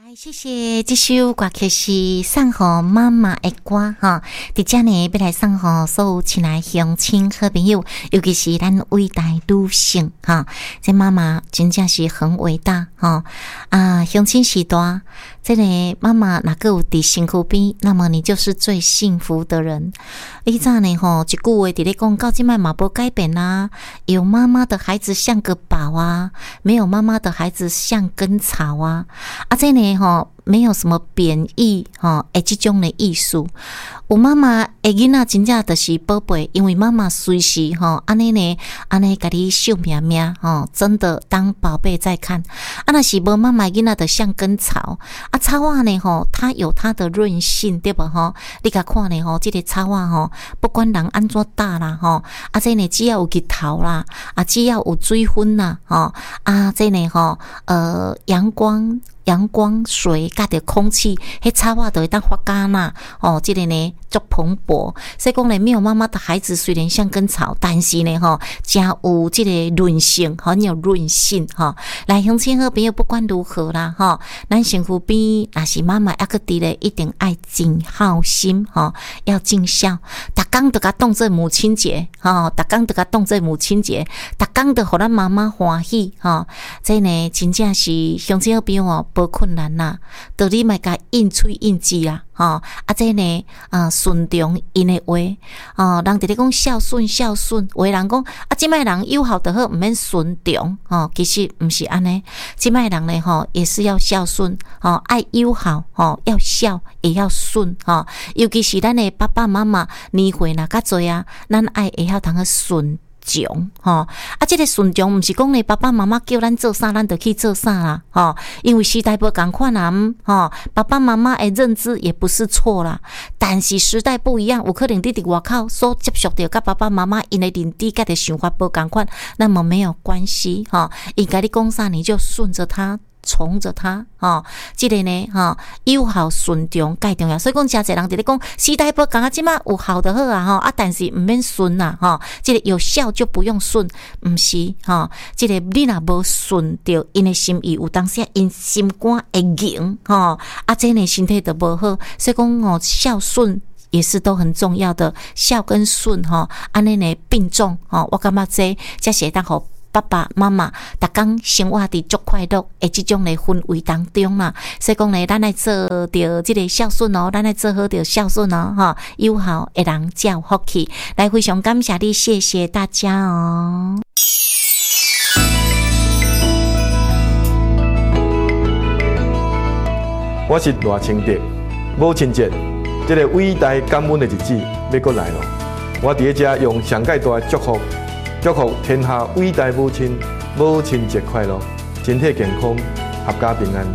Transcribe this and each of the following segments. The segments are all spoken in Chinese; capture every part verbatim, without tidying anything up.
来，谢谢这首歌曲是送给妈妈的歌哈。在这呢，要来送给所有亲爱乡亲好朋友，尤其是咱伟大女性哈。这妈妈真正是很伟大哈啊！乡亲时代，这个妈妈哪个有在身躯边，那么你就是最幸福的人。以前呢吼，一句话伫咧讲，到现在嘛无改变啊。有妈妈的孩子像个宝啊，没有妈妈的孩子像根草啊。啊，这呢吼，没有什么贬义吼，诶，这种的艺术。有妈妈的囡仔真正就是宝贝，因为妈妈随时吼安尼呢，安尼甲你笑命命吼，真的当宝贝在看。啊，若是无妈妈囡仔就像根草，啊草啊呢吼，它有它的韧性，对不吼？你甲看呢吼，这个草啊吼，不管人安怎打啦吼，啊这呢只要有日头啦，啊只要有水分啦吼，啊这呢吼，呃阳光。阳光、水加着空气，迄草啊就会当发芽啦。哦，这个呢足蓬勃。所以讲呢，没有妈妈的孩子虽然像根草，但是呢，吼，真有这个韧性，很有韧性哈。来，乡亲好朋友，不管如何啦，哈，咱身躯边若是妈妈抑个伫咧，一定爱尽孝心哈，要尽孝。逐工都甲当做母亲节哈，逐工都甲当做母亲节，逐工都互咱妈妈欢喜哈。这呢，真正是乡亲好朋友哦。无困难啦，道你莫甲应喙应字啦，吼、哦、啊！这呢啊，顺从因的话，哦，人伫咧讲孝顺孝顺，有的人讲啊，即摆人友好就好，毋免顺从，哦，其实毋是安尼，即摆人呢，吼、哦，也是要孝顺，哦，爱友好，哦，要孝也要顺，哦，尤其是咱的爸爸妈妈年岁若较侪啊，咱爱会晓通去顺。从吼啊，这个顺从毋是讲你爸爸妈妈叫咱做啥，咱就去做啥啦吼。因为时代不同款啊，吼，爸爸妈妈的认知也不是错啦。但是时代不一样，有可能你伫外口所接触到甲爸爸妈妈因的认知甲的想法不同款，那么没有关系哈。伊甲你讲啥，你就顺着他。从着他吼，这个呢吼，友好顺从介重要。所以讲，真侪人伫咧讲时代不同啊，即马有孝就好啊吼啊，但是毋免顺啊吼，这个有孝就不用顺，毋是吼，这个你若无顺着因的心意，有当时因心肝会硬吼，啊，这呢身体就无好。所以讲哦，孝顺。也是都很重要的，孝跟顺吼，安尼呢并重吼，我感觉这才是会当互爸爸妈妈逐工生活伫足快乐诶，即种的氛围当中啦。所以讲呢，咱来做着即个孝顺哦，咱来做好着孝顺哦，哈，友好会人才有福气。来，非常感谢你，谢谢大家哦。 我是赖清德，母亲节。这个伟大感恩的日子要过来了，我伫这用上界大的祝福，祝福天下伟大母亲，母亲节快乐，身体健康，合家平安。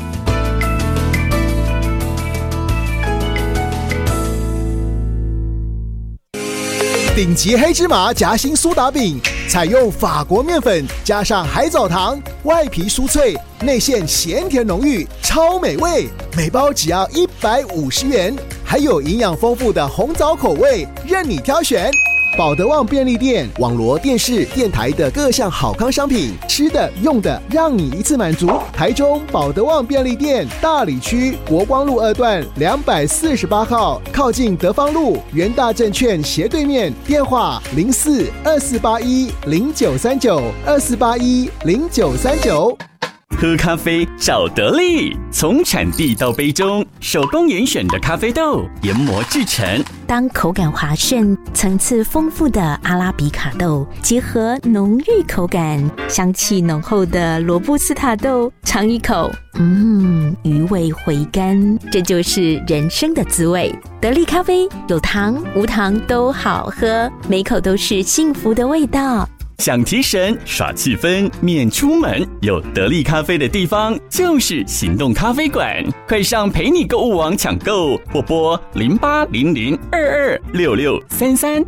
顶级黑芝麻夹心苏打饼，采用法国面粉加上海藻糖，外皮酥脆，内馅咸甜浓郁，超美味。每包只要一百五十元，还有营养丰富的红枣口味，任你挑选。保德旺便利店网罗电视、电台的各项好康商品，吃的、用的，让你一次满足。台中保德旺便利店大里区国光路二段两百四十八号，靠近德芳路元大证券斜对面，电话零四二四八一零九三九二四八一零九三九。 喝咖啡找得力，从产地到杯中，手工严选的咖啡豆研磨制成。 当口感滑顺、层次丰富的阿拉比卡豆结合浓郁口感、香气浓厚的罗布斯塔豆，尝一口，嗯，余味回甘，这就是人生的滋味。得力咖啡有糖无糖都好喝，每口都是幸福的味道。 想提神耍气氛免出门，有得力咖啡的地方就是行动咖啡馆，快上陪你购物网抢购，或拨零八零零二二六六三三。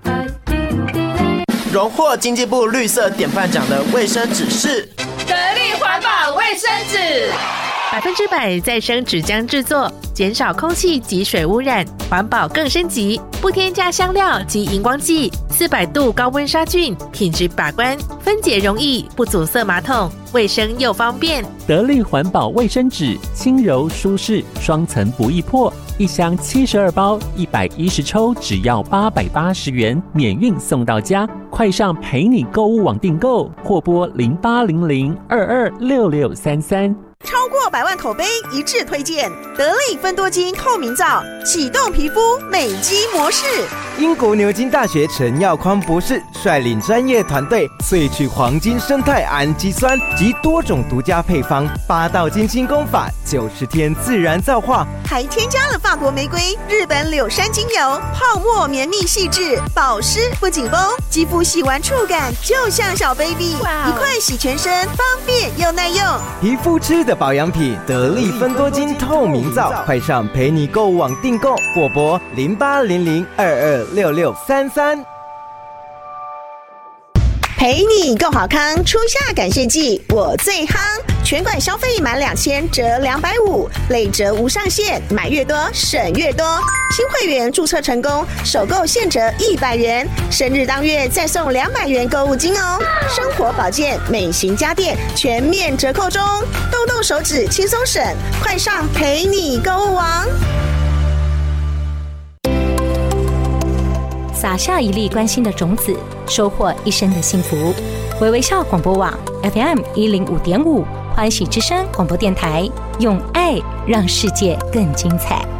荣获经济部绿色典范奖的卫生纸是得力环保卫生纸。 百分之百再生纸浆制作，减少空气及水污染，环保更升级，不添加香料及荧光剂，四百度高温杀菌，品质把关，分解容易，不阻塞马桶，卫生又方便。 得力环保卫生纸，轻柔舒适，双层不易破，一箱七十二包，一百一十抽，只要八百八十元，免运送到家。快上陪你购物网订购，或拨零八零零二二六六三三。 超过百万口碑一致推荐得力芬多精透明皂，启动皮肤美肌模式。 英国牛津大学陈耀匡博士率领专业团队萃取黄金生态氨基酸及多种独家配方，八道精心工法，九十天自然皂化， 还添加了法国玫瑰、日本柳杉精油，泡沫绵密细致，保湿不紧绷，肌肤洗完触感就像小 baby， 一块洗全身，方便又耐用。 皮肤吃的保养品，得力芬多精透明皂，快上陪你购物网订购，或拨零八零零二二六六三三。 陪你够好康，初夏感谢季我最夯，全馆消费满两千折两百五，累折无上限，买越多省越多。新会员注册成功，首购现折一百元，生日当月再送两百元购物金哦。生活保健、美型家电全面折扣中，动动手指轻松省，快上陪你购物网。 撒下一粒关心的种子，收获一生的幸福。微微笑广播网 F M 一零五点五，欢喜之声广播电台，用爱让世界更精彩。